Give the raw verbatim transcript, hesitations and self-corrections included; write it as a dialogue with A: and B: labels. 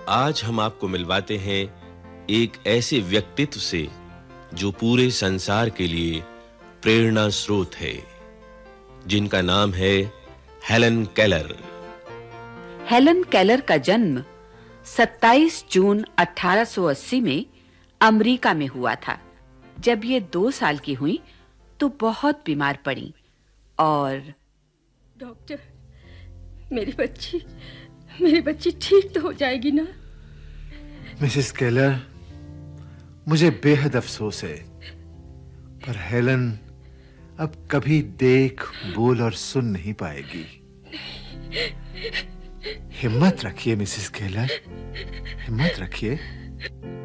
A: आज हम आपको मिलवाते हैं एक ऐसे व्यक्तित्व से जो पूरे संसार के लिए प्रेरणा स्रोत है, जिनका नाम है हेलन केलर।
B: हेलन केलर का जन्म सत्ताईस जून अठारह सौ अस्सी में अमेरिका में हुआ था। जब ये दो साल की हुई तो बहुत बीमार पड़ी और
C: डॉक्टर, मेरी बच्ची मेरी बच्ची ठीक तो हो जाएगी ना?
D: मिसेस केलर, मुझे बेहद अफसोस है, पर हेलन अब कभी देख, बोल और सुन नहीं पाएगी। हिम्मत रखिए मिसेस केलर, हिम्मत रखिए।